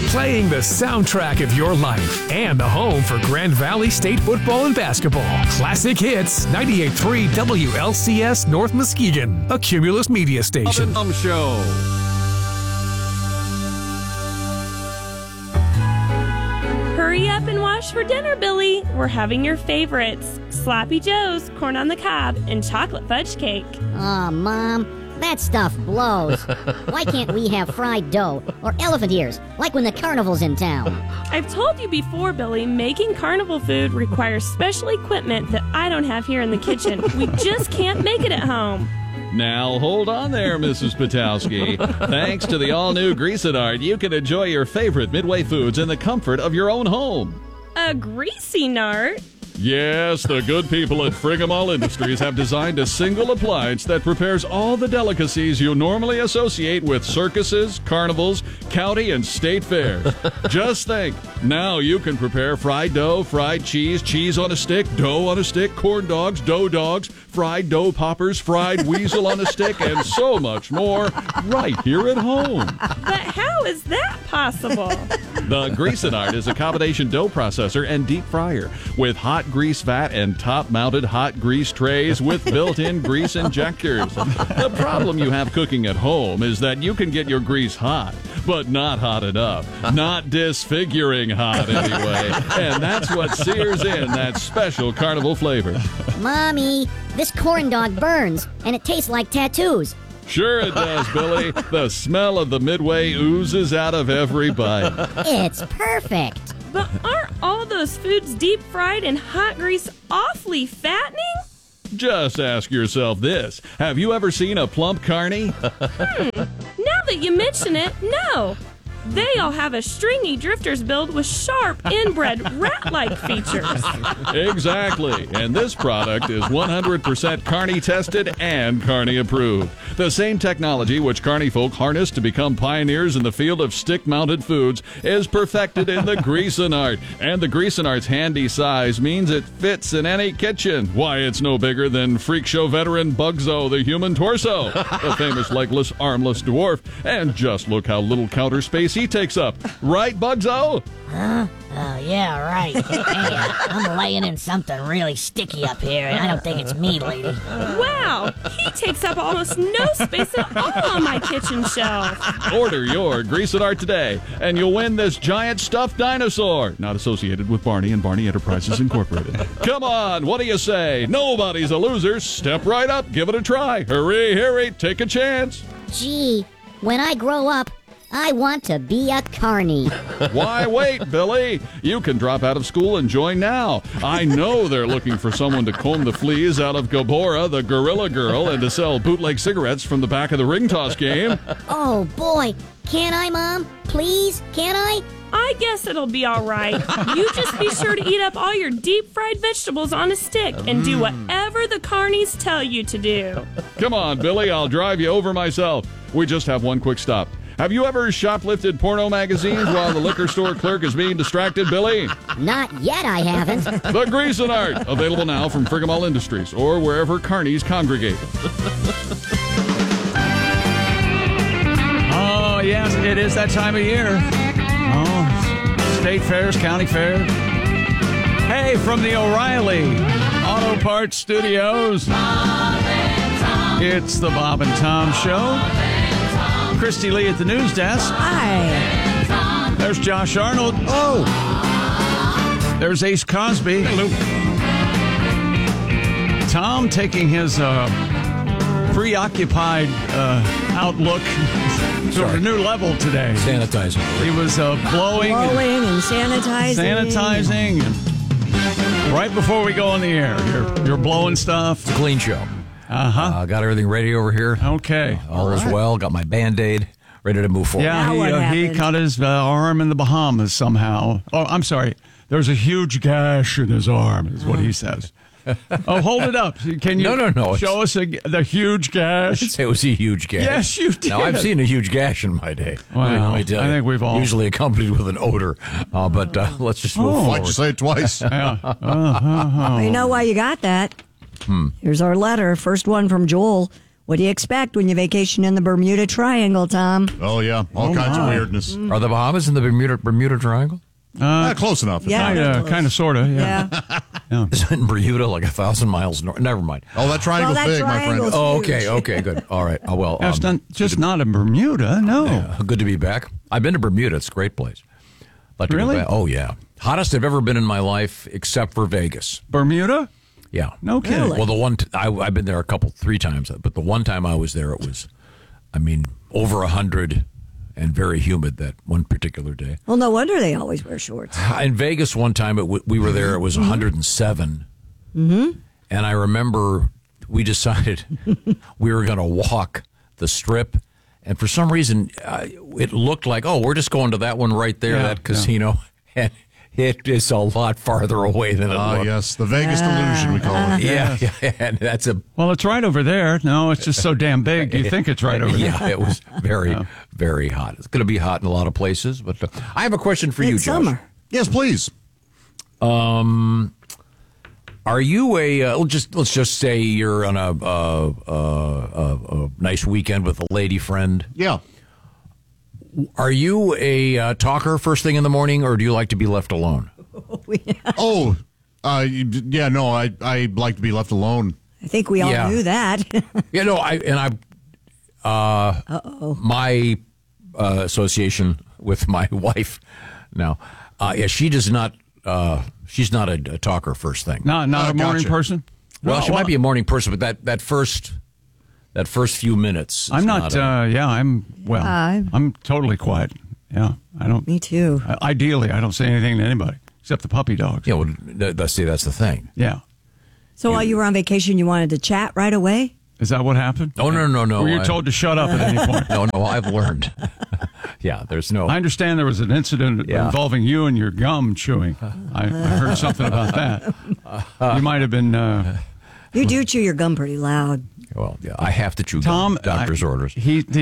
Playing the soundtrack of your life and the home for Grand Valley State football and basketball. Classic Hits, 98.3 WLCS North Muskegon, a Cumulus media station. Tom Show. Hurry up and wash for dinner, Billy. We're having your favorites. Sloppy Joe's, corn on the cob, and chocolate fudge cake. Aw, Mom. That stuff blows. Why can't we have fried dough or elephant ears, like when the carnival's in town? I've told you before, Billy, making carnival food requires special equipment that I don't have here in the kitchen. We just can't make it at home. Now, hold on there, Mrs. Patowski. Thanks to the all-new Greasinart, you can enjoy your favorite Midway foods in the comfort of your own home. A greasy nart? Yes, the good people at Frigamall Industries have designed a single appliance that prepares all the delicacies you normally associate with circuses, carnivals, county, and state fairs. Just think, now you can prepare fried dough, fried cheese, cheese on a stick, dough on a stick, corn dogs, dough dogs, fried dough poppers, fried weasel on a stick, and so much more right here at home. But how is that possible? The Greasinart is a combination dough processor and deep fryer with hot grease vat and top-mounted hot grease trays with built-in grease injectors. The problem you have cooking at home is that you can get your grease hot, but not hot enough. Not disfiguring hot, anyway. And that's what sears in that special carnival flavor. Mommy, this corn dog burns, and it tastes like tattoos. Sure it does, Billy. The smell of the Midway oozes out of every bite. It's perfect. But aren't all those foods deep fried in hot grease awfully fattening? Just ask yourself this. Have you ever seen a plump carny? Now that you mention it, no. They all have a stringy drifter's build with sharp, inbred, rat-like features. Exactly. And this product is 100% Carney tested and Carney approved. The same technology which Carney folk harnessed to become pioneers in the field of stick-mounted foods is perfected in the Greasinart. And the Greasinart's handy size means it fits in any kitchen. Why, it's no bigger than freak show veteran Bugzo the Human Torso, the famous legless, armless dwarf. And just look how little counter space he takes up. Right, Bugzo? Huh? Oh, yeah, right. Hey, I'm laying in something really sticky up here, and I don't think it's me, lady. Wow, he takes up almost no space at all on my kitchen shelf. Order your Greasinart today, and you'll win this giant stuffed dinosaur. Not associated with Barney and Barney Enterprises Incorporated. Come on, what do you say? Nobody's a loser. Step right up, give it a try. Hurry, take a chance. Gee, when I grow up, I want to be a carny. Why wait, Billy? You can drop out of school and join now. I know they're looking for someone to comb the fleas out of Gabora, the Gorilla Girl, and to sell bootleg cigarettes from the back of the ring toss game. Oh, boy. Can I, Mom? Please? Can I? I guess it'll be all right. You just be sure to eat up all your deep-fried vegetables on a stick and do whatever the carnies tell you to do. Come on, Billy, I'll drive you over myself. We just have one quick stop. Have you ever shoplifted porno magazines while the liquor store clerk is being distracted, Billy? Not yet, I haven't. The Greasinart, available now from Frigamall Industries or wherever carnies congregate. Oh, yes, it is that time of year. Oh, state fairs, county fairs. Hey, from the O'Reilly Auto Parts Studios, it's the Bob and Tom Show. Christy Lee at the news desk. Hi. There's Josh Arnold. Oh. There's Ace Cosby. Hello. Tom taking his preoccupied outlook to a new level today. Sanitizing. He was blowing and sanitizing. And right before we go on the air, you're blowing stuff. It's a clean show. Got everything ready over here. Okay. All is well. Got my Band-Aid. Ready to move forward. Yeah, he cut his arm in the Bahamas somehow. Oh, I'm sorry. There's a huge gash in his arm, is what he says. Oh, hold it up. Can you No. show us the huge gash? I didn't say it was a huge gash. Yes, you did. Now, I've seen a huge gash in my day. Well, Let me tell you. I think we've all. Usually accompanied with an odor. But let's just move forward. Why'd you say it twice? You know why you got that? Here's our letter. First one from Joel. What do you expect when you vacation in the Bermuda Triangle, Tom? Oh, yeah. All kinds of weirdness. Are the Bahamas in the Bermuda Triangle? Close enough. Yeah. Kind of, sort of, yeah. Is it in Bermuda like 1,000 miles north? Never mind. Oh, that triangle's that big, my friend. triangle's Oh, huge. okay, good. All right. Oh, well. That's not in Bermuda, no. Good to be back. I've been to Bermuda. It's a great place. Like to go Really? back. Oh, yeah. Hottest I've ever been in my life, except for Vegas. Bermuda? Yeah. No kidding. Really? Well, the one I've been there 3 times, but the one time I was there, it was, over 100 and very humid that one particular day. Well, no wonder they always wear shorts. In Vegas, one time we were there, it was 107, and I remember we decided we were going to walk the Strip, and for some reason it looked like, we're just going to that one right there, that casino, and it is a lot farther away than it looked. Yes, the Vegas delusion, we call it. Yeah, and that's Well, it's right over there. No, it's just so damn big. You think it's right over there. Yeah, it was very, very hot. It's going to be hot in a lot of places, but I have a question for you, It's Josh. summer. Yes, please. Are you let's just say you're on a nice weekend with a lady friend? Yeah. Are you a talker first thing in the morning, or do you like to be left alone? Oh, yeah, no, I like to be left alone. I think we all Yeah. knew that. My association with my wife now, she does not. She's not a talker first thing. Not a morning Gotcha. person? Well, she might be a morning person, but that first few minutes. I'm not, I'm totally quiet. Yeah, I don't. Me too. Ideally, I don't say anything to anybody except the puppy dogs. Yeah, well, that's the thing. Yeah. So while you were on vacation, you wanted to chat right away? Is that what happened? Oh, no. Were you told to shut up at any point? No, I've learned. Yeah, there's no. I understand there was an incident involving you and your gum chewing. I heard something about that. You might have been. You do chew your gum pretty loud. Well, yeah, I have to chew Tom, doctor's orders.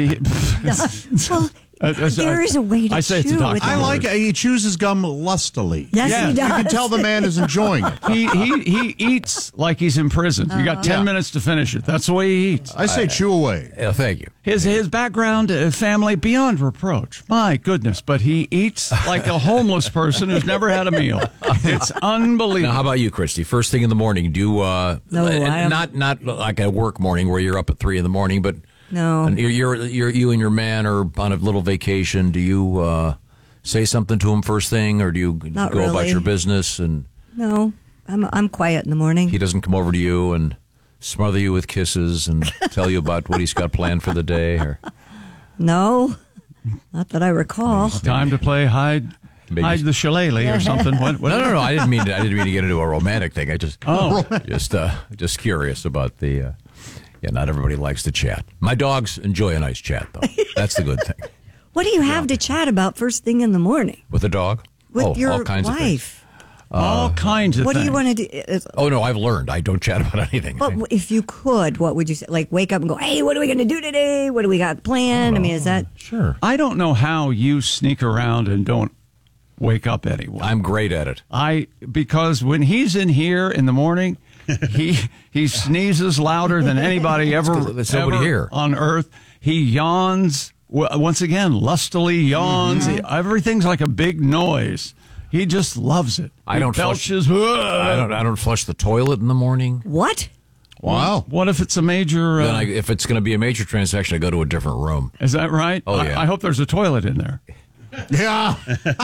Well, there is a way to I say it's a chew doctor. with I the like it. He chews gum lustily. Yes, Yeah, he you does. You can tell the man is enjoying it. He eats like he's in prison. You got 10 minutes to finish it. That's the way he eats. I say chew away. Thank you. His background, family, beyond reproach. My goodness, but he eats like a homeless person who's never had a meal. It's unbelievable. Now, how about you, Christy? First thing in the morning, do I am- not like a work morning where you're up at 3 a.m, but No. and you and your man are on a little vacation. Do you say something to him first thing, or do you Not go about really. your business and No, I'm quiet in the morning. he doesn't come over to you and smother you with kisses and tell you about what he's got planned for the day? Or No, not that I recall. Time to play hide the shillelagh or something. What? no. I didn't mean to get into a romantic thing. I just just curious about the. Not everybody likes to chat. My dogs enjoy a nice chat, though. That's the good thing. What do you have to chat about first thing in the morning With a dog? with your all kinds of things. wife? All kinds of What do things. you want to do? Oh, no, I've learned. I don't chat about anything. But if you could, what would you say? Like wake up and go, hey, what are we going to do today? What do we got planned? I mean, is that Sure. I don't know how you sneak around and don't wake up anyone. I'm great at it. Because when he's in here in the morning, he sneezes louder than anybody ever, 'cause there's nobody ever here. on earth. He yawns once again, lustily yawns. Everything's like a big noise. He just loves it. I don't flush- belches. I don't flush the toilet in the morning. what? Wow. What if it's a major? Then if it's going to be a major transaction, I go to a different room. Is that right? Oh, yeah. I hope there's a toilet in there. Yeah.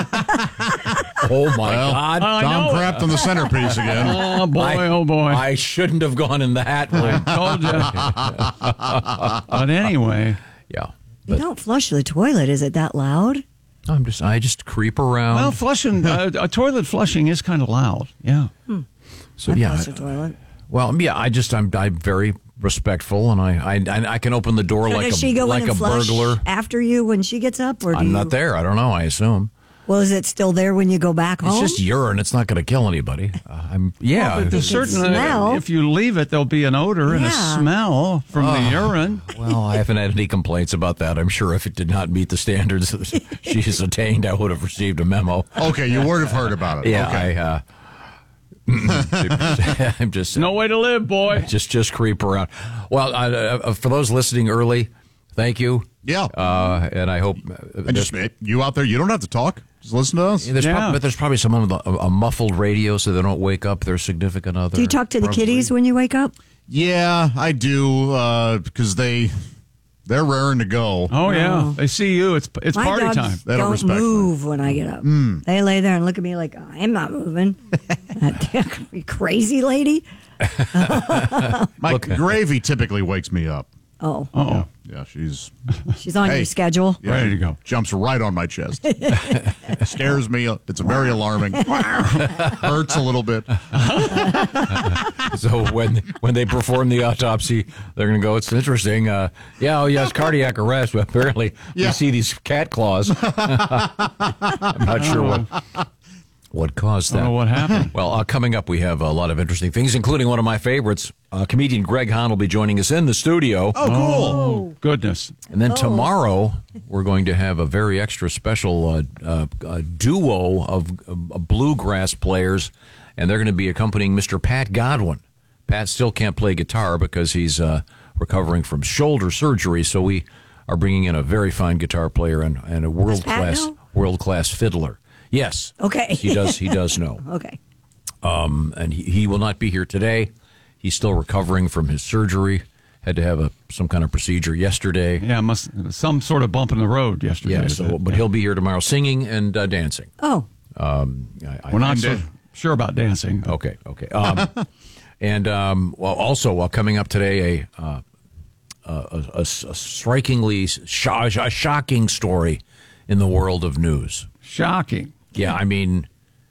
Oh, my God. I Tom know. crapped on the centerpiece again. Oh boy! Oh boy! I shouldn't have gone in that room. Told you. But anyway, Yeah. You don't flush the toilet. Is it that loud? I just creep around. well, flushing a toilet flushing is kind of loud. Yeah. so I yeah. flush the toilet. Well, yeah, I'm very respectful, and I can open the door So like does she go like in a and flush burglar. after you when she gets up, or do I'm you, not there. I don't know. I assume Well, is it still there when you go back it's home? just urine. It's not going to kill anybody. But there's can certain smell. if you leave it, there'll be an odor and a Yeah. smell from the urine. Well, I haven't had any complaints about that. I'm sure if it did not meet the standards that she's attained, I would have received a memo. Okay, you would have heard about it. Yeah, Okay. I'm just No way to live, boy. just creep around. Well, for those listening early, thank you. Yeah. And I hope And just you out there, you don't have to talk. Just listen to us. but there's probably someone with a muffled radio so they don't wake up their significant other. Do you talk to the kiddies when you wake up? Yeah, I do, because they're raring to go. Oh, yeah. They see you. It's My party dogs time. They don't don't respect move when I get up. They lay there and look at me like, I'm not moving. You crazy lady. My Gravy typically wakes me up. Oh, Uh-oh. Yeah, she's she's on Hey. your schedule. Ready to go. Jumps right on my chest. Scares me. It's very alarming. Hurts a little bit. So when they perform the autopsy, they're going to go, it's interesting. It's cardiac arrest. But apparently, we see these cat claws. I'm not sure what caused I that. don't know what happened. Well, coming up, we have a lot of interesting things, including one of my favorites. Comedian Greg Hahn will be joining us in the studio. Oh, cool. Oh, goodness. And then tomorrow, we're going to have a very extra special duo of bluegrass players, and they're going to be accompanying Mr. Pat Godwin. Pat still can't play guitar because he's recovering from shoulder surgery, so we are bringing in a very fine guitar player and a world-class fiddler. Yes. Okay. He does know. Okay. And he will not be here today. He's still recovering from his surgery. Had to have some kind of procedure yesterday. Yeah, some sort of bump in the road yesterday. Yeah, but he'll be here tomorrow singing and dancing. Oh. We're not so sure about dancing. Okay. And also coming up today, a strikingly shocking story in the world of news. Shocking. Yeah, I mean,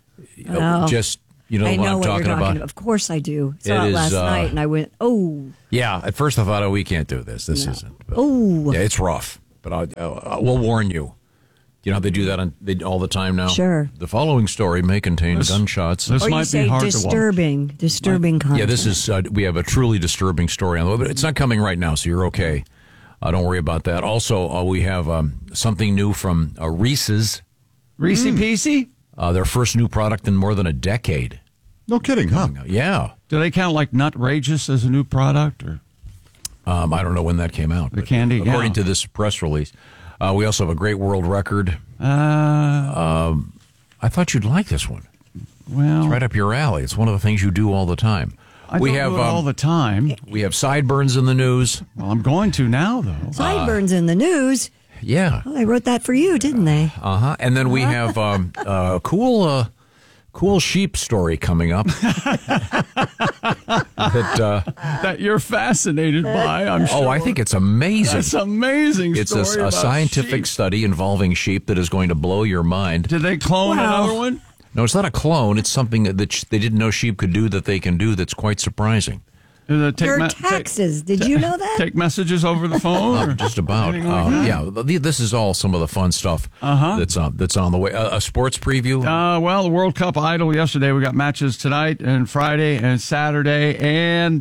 just you know I what know I'm what talking you're about. talking about. Of course I do. Saw It it last is, night and I went, oh. Yeah, at first I thought, we can't do this. This isn't. But, Oh. yeah, it's rough. But we'll warn you. You know how they do that all the time now? Sure. The following story may contain gunshots. This Or you might say be hard disturbing content. Yeah, this is, we have a truly disturbing story on the way, but it's not coming right now, so you're okay. Don't worry about that. Also, we have something new from Reese's. Reese Peasy? Their first new product in more than a decade. No kidding, huh? Yeah. Do they count like Nutrageous as a new product? Or I don't know when that came out. The candy, according yeah. to this press release. We also have a great world record. well, I thought you'd like this one. It's right up your alley. It's one of the things you do all the time. I don't do it all the time. We have sideburns in the news. Well, I'm going to now, though. Sideburns in the news. Yeah. Well, they wrote that for you, didn't they? Uh-huh. And then we have a cool sheep story coming up. That you're fascinated by, I'm sure. Oh, I think it's amazing. That's amazing. It's story a about scientific sheep. study involving sheep that is going to blow your mind. Did they clone another one? No, it's not a clone. It's something that they didn't know sheep could do that they can do that's quite surprising. Your taxes. Did you know that? Take messages over the phone? Or just about. anything like that? Yeah, this is all some of the fun stuff that's on the way. A sports preview? Well, the World Cup Idol yesterday. We got matches tonight and Friday and Saturday. And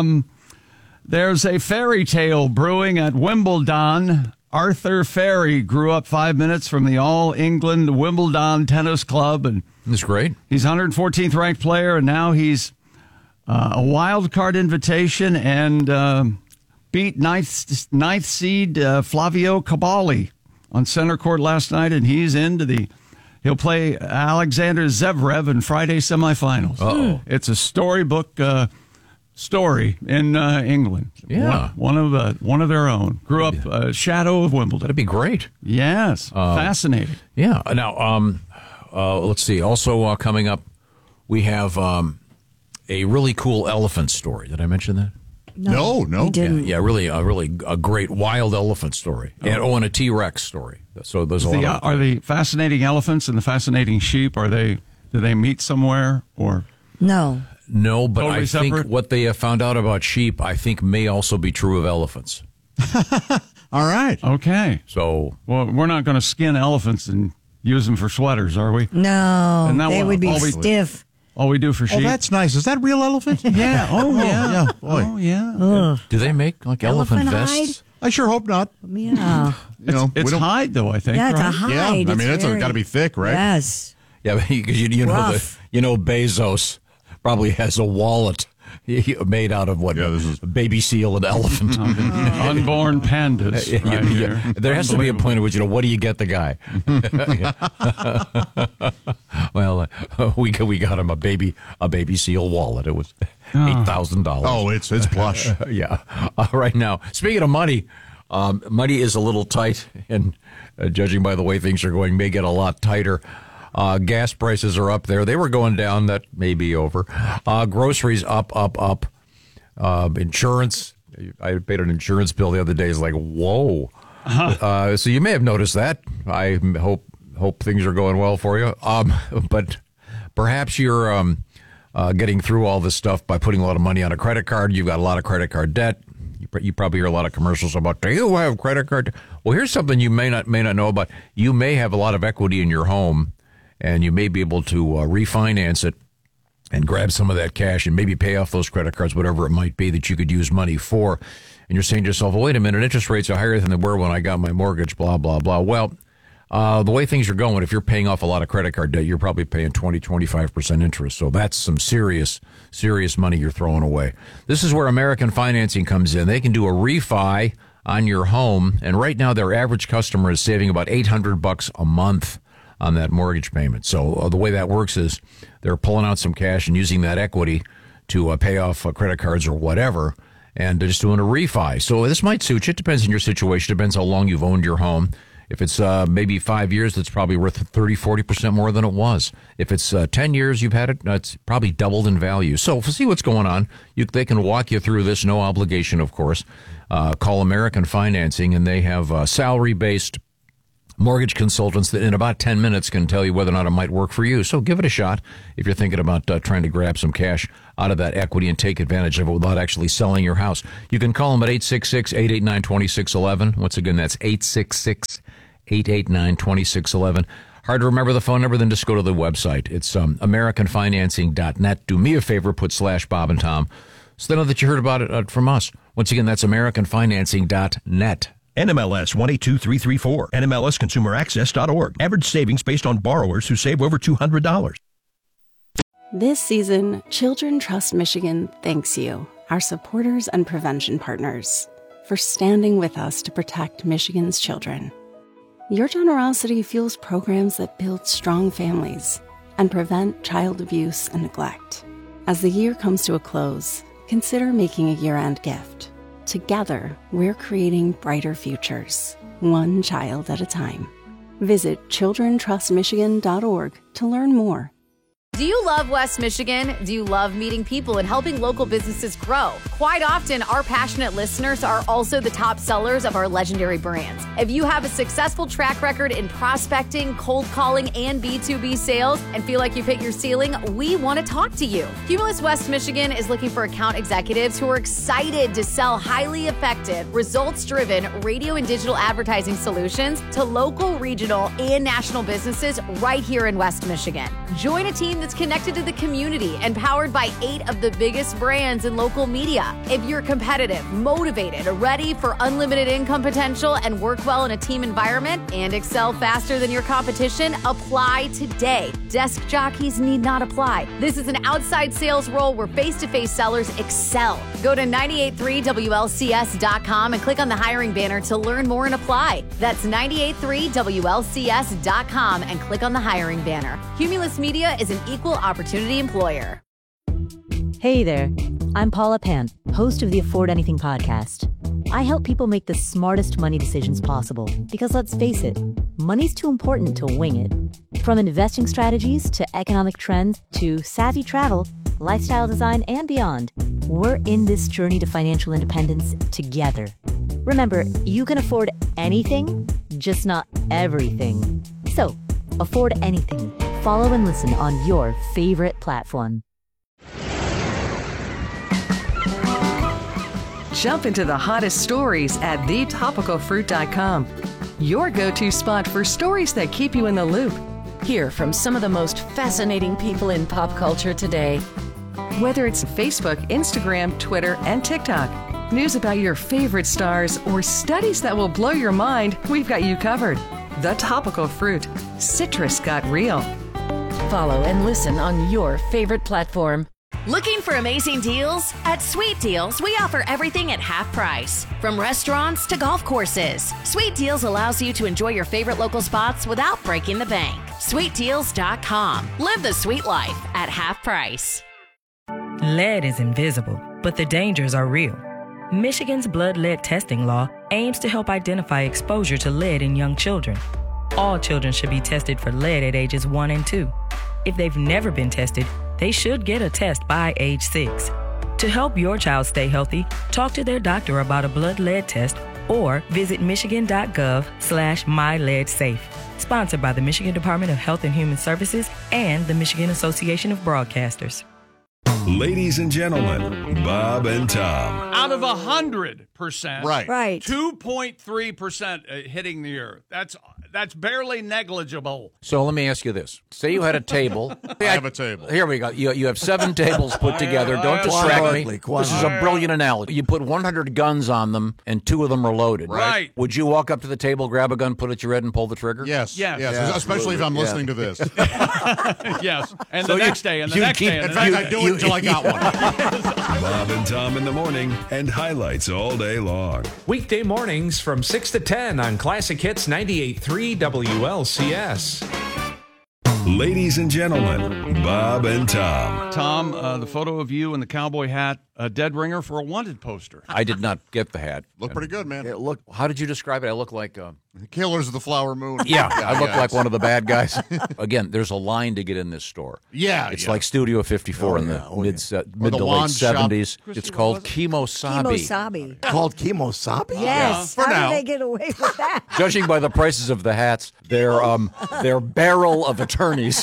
there's a fairy tale brewing at Wimbledon. Arthur Ferry grew up 5 minutes from the All England Wimbledon Tennis Club. And that's great. He's 114th ranked player, and now he's a wild card invitation and beat ninth seed Flavio Cabali on center court last night, and he'll play Alexander Zverev in Friday semifinals. Uh-oh. It's a storybook story in England. Yeah. one of their own. Grew up shadow of Wimbledon. That'd be great. Yes, fascinating. Yeah. Now, let's see. Also coming up, we have a really cool elephant story. Did I mention that? No. You didn't. Yeah, really a great wild elephant story. And a T-Rex story. So there's a lot of... Are the fascinating elephants and the fascinating sheep, do they meet somewhere or? No. No, but Totally I think separate? what they have found out about sheep, I think may also be true of elephants. All right. Okay. So, Well, we're not going to skin elephants and use them for sweaters, are we? No. And that They one- would be always- stiff. All we do for sheep. Oh, that's nice. Is that real elephant? yeah. Oh, yeah. yeah. Boy. Oh, yeah. do they make like elephant Elephant vests? I sure hope not. Yeah. You know, It's we don't. hide, though, I think. Yeah, it's a right? hide. Yeah, I mean, it's very- got to be thick, right? Yes. Yeah, because you know Rough. Bezos probably has a wallet made out of what? Yeah, this is baby seal and elephant. Unborn pandas. Right here. There has to be a point at which, what do you get the guy? Well, we got him a baby seal wallet. It was $8,000. Oh, it's plush. Yeah. Right now, speaking of money, money is a little tight, and judging by the way things are going, may get a lot tighter. Gas prices are up there. They were going down. That may be over. Groceries up. Insurance. I paid an insurance bill the other day. It's like, whoa. So you may have noticed that. I hope things are going well for you. But perhaps you're getting through all this stuff by putting a lot of money on a credit card. You've got a lot of credit card debt. You probably hear a lot of commercials about, do you have credit card? Well, here's something you may not know about. You may have a lot of equity in your home, and you may be able to refinance it and grab some of that cash and maybe pay off those credit cards, whatever it might be that you could use money for. And you're saying to yourself, well, wait a minute, interest rates are higher than they were when I got my mortgage, blah, blah, blah. Well, the way things are going, if you're paying off a lot of credit card debt, you're probably paying 20-25% interest. So that's some serious money you're throwing away. This is where American Financing comes in. They can do a refi on your home, and right now their average customer is saving about $800 a month on that mortgage payment. So the way that works is they're pulling out some cash and using that equity to pay off credit cards or whatever, and they're just doing a refi. So this might suit you. It depends on your situation. It depends how long you've owned your home. If it's maybe 5 years, that's probably worth 30-40% more than it was. If it's 10 years you've had it, it's probably doubled in value. So see what's going on. They can walk you through this, no obligation, of course. Call American Financing, and they have salary-based mortgage consultants that in about 10 minutes can tell you whether or not it might work for you. So give it a shot if you're thinking about trying to grab some cash out of that equity and take advantage of it without actually selling your house. You can call them at 866-889-2611. Once again, that's 866-889-2611. Hard to remember the phone number, then just go to the website. It's AmericanFinancing.net. Do me a favor, put /Bob and Tom, so they know that you heard about it from us. Once again, that's AmericanFinancing.net. NMLS 122334, NMLSConsumerAccess.org. Average savings based on borrowers who save over $200. This season, Children Trust Michigan thanks you, our supporters and prevention partners, for standing with us to protect Michigan's children. Your generosity fuels programs that build strong families and prevent child abuse and neglect. As the year comes to a close, consider making a year-end gift. Together, we're creating brighter futures, one child at a time. Visit childrentrustmichigan.org to learn more. Do you love West Michigan? Do you love meeting people and helping local businesses grow? Quite often, our passionate listeners are also the top sellers of our legendary brands. If you have a successful track record in prospecting, cold calling, and B2B sales and feel like you've hit your ceiling, we want to talk to you. Cumulus West Michigan is looking for account executives who are excited to sell highly effective, results-driven radio and digital advertising solutions to local, regional, and national businesses right here in West Michigan. Join a team that's connected to the community and powered by 8 of the biggest brands in local media. If you're competitive, motivated, ready for unlimited income potential, and work well in a team environment and excel faster than your competition, apply today. Desk jockeys need not apply. This is an outside sales role where face-to-face sellers excel. Go to 983WLCS.com and click on the hiring banner to learn more and apply. That's 983WLCS.com and click on the hiring banner. Cumulus Media is an equal opportunity employer. Hey there, I'm Paula Pant, host of the Afford Anything podcast. I help people make the smartest money decisions possible because let's face it, money's too important to wing it. From investing strategies to economic trends to savvy travel, lifestyle design, and beyond, we're in this journey to financial independence together. Remember, you can afford anything, just not everything. So, afford anything. Follow and listen on your favorite platform. Jump into the hottest stories at thetopicalfruit.com. Your go-to spot for stories that keep you in the loop. Hear from some of the most fascinating people in pop culture today. Whether it's Facebook, Instagram, Twitter, and TikTok, news about your favorite stars, or studies that will blow your mind, we've got you covered. The Topical Fruit. Citrus got real. Follow and listen on your favorite platform. Looking for amazing deals? At Sweet Deals, we offer everything at half price. From restaurants to golf courses, Sweet Deals allows you to enjoy your favorite local spots without breaking the bank. SweetDeals.com. Live the sweet life at half price. Lead is invisible, but the dangers are real. Michigan's blood lead testing law aims to help identify exposure to lead in young children. All children should be tested for lead at ages 1 and 2. If they've never been tested, they should get a test by age 6. To help your child stay healthy, talk to their doctor about a blood lead test or visit michigan.gov/myleadsafe. Sponsored by the Michigan Department of Health and Human Services and the Michigan Association of Broadcasters. Ladies and gentlemen, Bob and Tom. Out of 100%, Right. 2.3% hitting the earth. That's barely negligible. So let me ask you this. Say you had a table. I have a table. Here we go. You have 7 tables put together. Don't distract me. This is a brilliant analogy. You put 100 guns on them, and 2 of them are loaded. Right. Would you walk up to the table, grab a gun, put it at your head, and pull the trigger? Yes. Yes. Especially if I'm listening to this. Yes. And So the next day, and the you next keep- day. And In the fact, next I do it until I got one. Bob and Tom in the morning and highlights all day long. Weekday mornings from 6 to 10 on Classic Hits 98.3 WLCS. Ladies and gentlemen, Bob and Tom. Tom, the photo of you in the cowboy hat, a dead ringer for a wanted poster. I did not get the hat. Look pretty good, man. How did you describe it? I look like... Killers of the Flower Moon. I look like one of the bad guys. Again, there's a line to get in this store. It's like Studio 54 in the mid to late wand shop. 70s. It's called Kimosabi. Kimosabi. Called Kimosabi? Yes. For How now. did they get away with that? Judging by the prices of the hats, they're barrel of attorneys.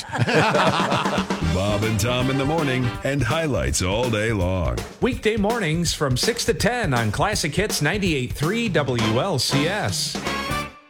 Bob and Tom in the morning and highlights all day long. Weekday mornings from 6 to 10 on Classic Hits 98.3 WLCS.